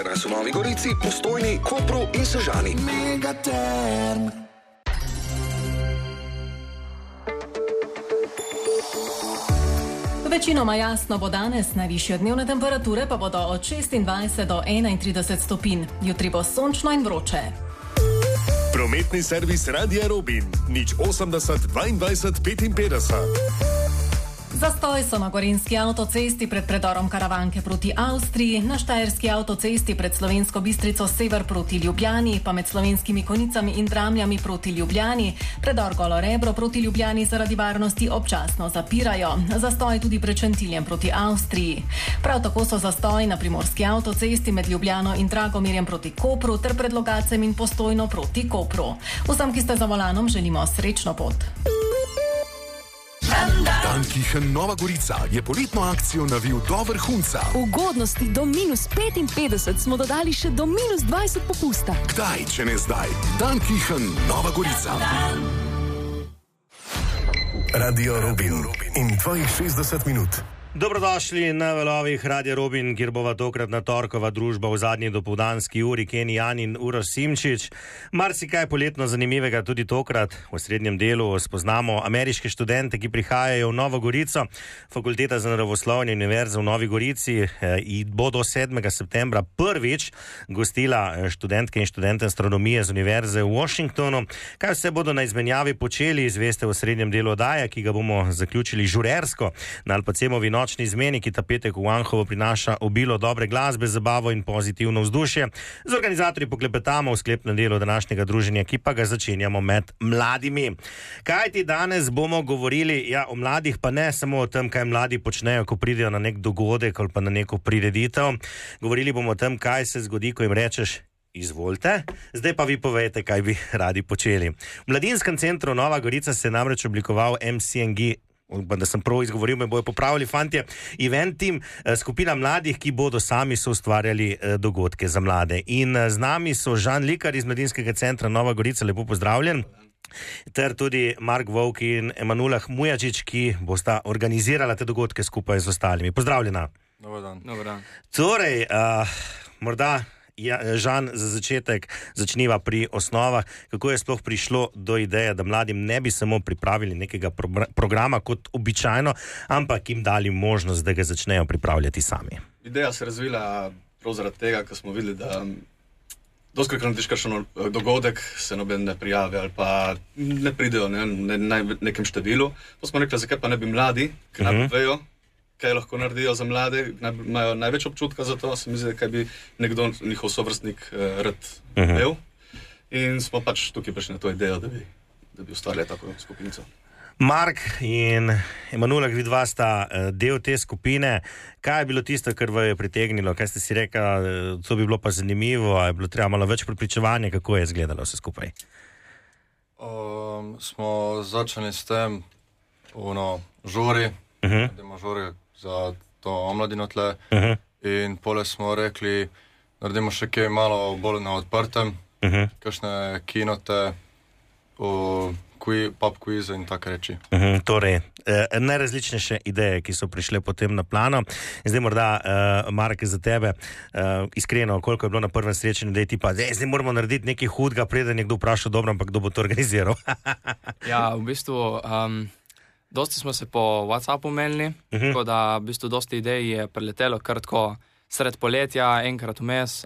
Pri nas v Novi Gorici, Postojni, Kopru in Sežani. Megaterm. Večinoma jasno bo danes, najvišje dnevne temperature pa bodo od 26 do 31 stopinj. Jutri bo sončno in vroče. Prometni servis Radia Robin, 080 22 55. Zastoj so na Gorenjski avtocesti pred predorom Karavanke proti Avstriji, na Štajerski avtocesti pred Slovensko Bistrico sever proti Ljubljani, pa med Slovenskimi Konicami in Dramljami proti Ljubljani, predor Golo Rebro proti Ljubljani zaradi varnosti občasno zapirajo. Zastoj tudi pred Šentiljem proti Avstriji. Prav tako so zastoj na Primorski avtocesti med Ljubljano in Dragomirjem proti Kopru ter pred Logacem in Postojno proti Kopru. Vsem, ki ste za volanom, želimo srečno pot. Dankichen Nova Gorica je poletno akcijo navil do vrhunca. Ugodnosti do -55 smo dodali še do -20 popusta. Kdaj, če ne zdaj? Dankichen Nova Gorica. Radio Robin in 62 minut. Dobrodošli na valovih Radia Robin, kjer bova tokratna torkova družba v zadnji dopoldanski uri Kenny Jan in Uroš Simčič. Marsikaj poletno zanimivega tudi tokrat. V srednjem delu spoznamo ameriške študente, ki prihajajo v Novo Gorico. Fakulteta za naravoslovje Univerze v Novi Gorici bo do 7. septembra prvič gostila študentke in študente astronomije z Univerze v Washingtonu. Kaj vse bodo na izmenjavi počeli, izveste v srednjem delu oddaje, ki ga bomo zaključili žurersko na Alpacemovi nočni izmeni, ki ta petek v Anhovo prinaša obilo dobre glasbe, zabavo in pozitivno vzdušje. Z organizatorji poklepetamo v sklepnem delu današnjega druženja, ki pa ga začenjamo med mladimi. Kaj ti danes bomo govorili? Ja, o mladih, pa ne samo o tem, kaj mladi počnejo, ko pridejo na nek dogodek ali pa na neko prireditev. Govorili bomo o tem, kaj se zgodi, ko jim rečeš izvolite, zdaj pa vi povejte, kaj bi radi počeli. V Mladinskem centru Nova Gorica se je namreč oblikoval MCNG, da sem prav izgovoril, me bojo popravili fantje, event team, skupina mladih, ki bodo sami soustvarjali dogodke za mlade. In z nami so Žan Likar iz Mladinskega centra Nova Gorica, lepo pozdravljen, ter tudi Mark Vovk in Emanuela Mujačič, ki bosta organizirala te dogodke skupaj z ostalimi. Pozdravljena. Dobar dan. Torej, morda Žan, za začetek začniva pri osnovah. Kako je sploh prišlo do ideje, da mladim ne bi samo pripravili nekega programa kot običajno, ampak jim dali možnost, da ga začnejo pripravljati sami? Ideja se je razvila prav zaradi tega, ko smo videli, da doskrat narediš kakšen dogodek, se noben ne prijavi ali pa ne pridejo nekem številu. To smo rekli, zakaj pa ne bi mladi, ki naj povejo, kaj lahko naredijo za mlade, imajo največ občutka za to, se mi zdi, kaj bi nekdo, njihov sovrstnik, rad pel. In smo pač tukaj prišli na to idejo, da bi ustvarjali tako skupinico. Mark in Emanuela, vi dva sta del te skupine. Kaj je bilo tisto, kar vas je pritegnilo? Kaj ste si rekli, to bi bilo pa zanimivo, a je bilo treba malo več prepričevanja, kako je izgledalo vse skupaj? Smo začeli s tem žuri, da imamo žuri za to omladino tle, in pole smo rekli, naredimo še kaj malo bolj na odprtem, kakšne kinote, pub quiz in take reči. Torej, najrazličnejše ideje, ki so prišle potem na plano. Zdaj morda, Mark, za tebe, iskreno, koliko je bilo na prvem srečanju, da je ti pa, zdaj moramo narediti nekaj hudega, preden je kdo vprašal, dobro, ampak kdo bo to organiziral? Ja, v bistvu, dosti smo se po WhatsAppu menili, tako da v bistvu dosti idej je preletelo kar tako sred poletja, enkrat vmes,